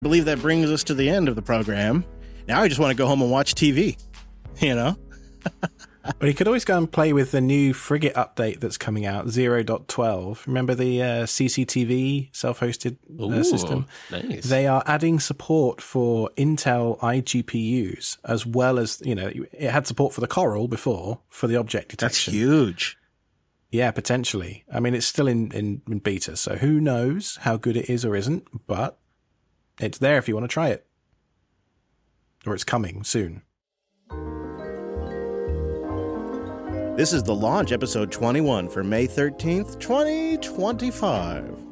I believe that brings us to the end of the program. Now I just want to go home and watch TV, you know? Well, you could always go and play with the new Frigate update that's coming out, 0.12. Remember the CCTV self-hosted system? Nice. They are adding support for Intel iGPUs, as well as, you know, it had support for the Coral before, for the object detection. That's huge. Yeah, potentially. I mean, it's still in beta, so who knows how good it is or isn't, but it's there if you want to try it. Or it's coming soon. This is The Launch, episode 21 for May 13th, 2025.